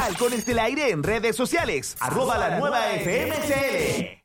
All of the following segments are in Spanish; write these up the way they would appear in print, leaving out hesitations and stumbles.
Al con el aire en redes sociales. @lanuevafmcl.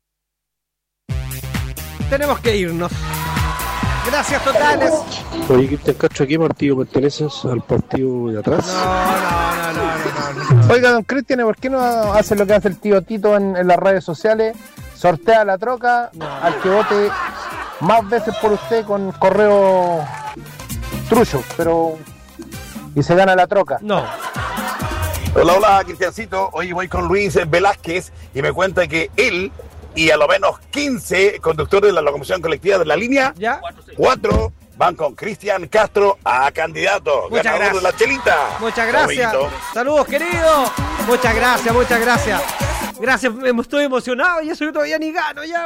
Tenemos que irnos. Gracias totales. Oye, Cristian Castro, ¿a qué partido perteneces? ¿Al partido de atrás? No. Oiga, don Cristian, ¿por qué no hace lo que hace el tío Tito en las redes sociales? Sortea la troca al que vote más veces por usted con correo trucho, pero... y se gana la troca. No. Hola, Cristiancito. Hoy voy con Luis Velázquez y me cuenta que él y a lo menos 15 conductores de la locomoción colectiva de la línea 4 van con Cristian Castro a candidato. Muchas ganador gracias. de la chelita. Muchas gracias. Amiguito. Saludos, querido. Muchas gracias. Gracias, estoy emocionado y eso yo todavía ni gano ya.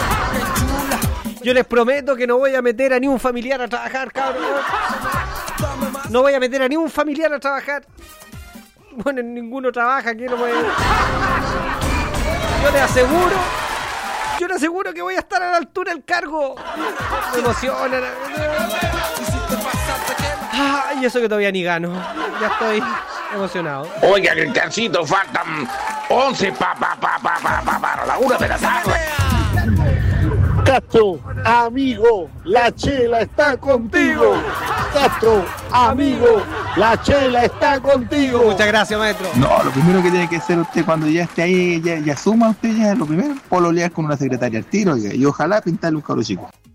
Yo les prometo que no voy a meter a ni un familiar a trabajar, cabrón. No voy a meter a ni un familiar a trabajar. Bueno, ninguno trabaja aquí, no puede. Yo le aseguro que voy a estar a la altura del cargo. Me emociona. Y eso que todavía ni gano. Ya estoy emocionado. Oiga, Cristiancito, faltan 11 para la 1 de la tarde. Castro, amigo, la chela está contigo. Castro, amigo, la chela está contigo. Muchas gracias, maestro. No, lo primero que tiene que hacer usted cuando ya esté ahí, ya suma usted ya, lo primero, pololear con una secretaria al tiro, oiga, y ojalá pintarle un cabro chico.